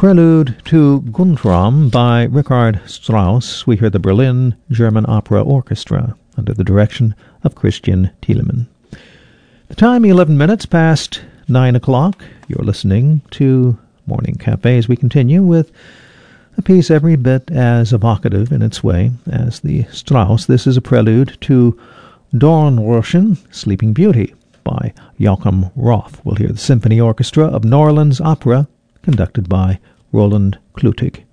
Prelude to Guntram by Richard Strauss. We hear the Berlin German Opera Orchestra under the direction of Christian Thielemann. The time 11 minutes past 9 o'clock. You're listening to Morning Cafe as we continue with a piece every bit as evocative in its way as the Strauss. This is a prelude to Dornröschen, Sleeping Beauty by Joachim Roth. We'll hear the Symphony Orchestra of New Orleans Opera conducted by Roland Klutig.